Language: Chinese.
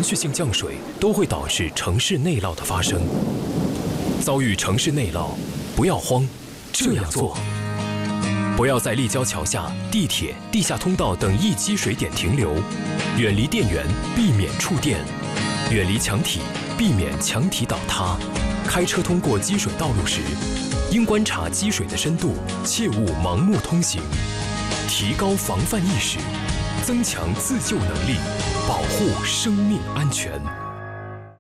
连续性降水都会导致城市内涝的发生。遭遇城市内涝，不要慌，这样做：不要在立交桥下、地铁、地下通道等易积水点停留，远离电源，避免触电；远离墙体，避免墙体倒塌。开车通过积水道路时，应观察积水的深度，切勿盲目通行。提高防范意识，增强自救能力，保护生命安全。